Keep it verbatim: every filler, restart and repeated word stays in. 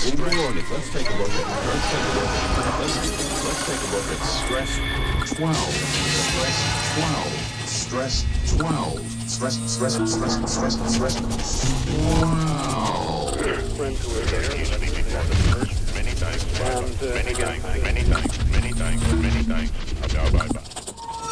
morning. Let's take a look at, let's take a look at, let's, let's take a look at stress twelve. Stress twelve. Stress twelve. Stress, stress, stress, stress, stress twelve. Friends who were there. Many thanks. And, uh, many thanks. Many thanks. Many thanks. Many thanks. Bye bye bye.